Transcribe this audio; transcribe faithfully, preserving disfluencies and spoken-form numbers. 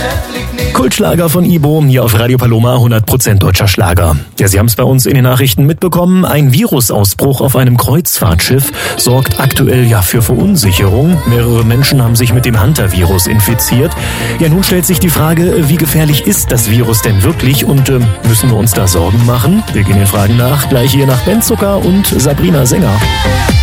Kultschlager von Ibo, hier auf Radio Paloma, hundert Prozent deutscher Schlager. Ja, Sie haben es bei uns in den Nachrichten mitbekommen. Ein Virusausbruch auf einem Kreuzfahrtschiff sorgt aktuell ja für Verunsicherung. Mehrere Menschen haben sich mit dem Hunter-Virus infiziert. Ja, nun stellt sich die Frage, wie gefährlich ist das Virus denn wirklich und äh, müssen wir uns da Sorgen machen? Wir gehen den Fragen nach, gleich hier nach Ben Zucker und Sabrina Sänger.